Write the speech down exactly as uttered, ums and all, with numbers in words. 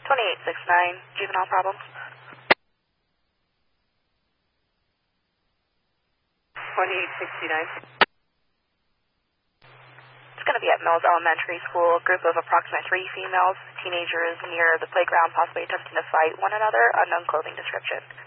twenty-eight sixty-nine, juvenile problems. twenty-eight sixty-nine. It's going to be at Mills Elementary School, a group of approximately three females, teenagers near the playground, possibly attempting to fight one another, unknown clothing description.